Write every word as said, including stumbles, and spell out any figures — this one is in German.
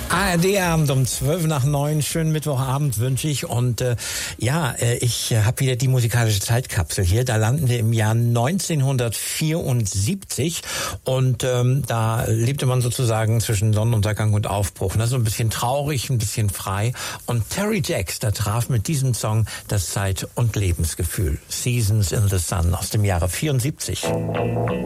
A R D-Abend um zwölf nach neun. Schönen Mittwochabend wünsche ich. Und äh, ja, äh, ich äh, habe wieder die musikalische Zeitkapsel hier. Da landen wir im Jahr neunzehnhundertvierundsiebzig. Und ähm, da lebte man sozusagen zwischen Sonnenuntergang und Aufbruch. Und das ist so ein bisschen traurig, ein bisschen frei. Und Terry Jacks, da traf mit diesem Song das Zeit- und Lebensgefühl. Seasons in the Sun aus dem Jahre vierundsiebzig.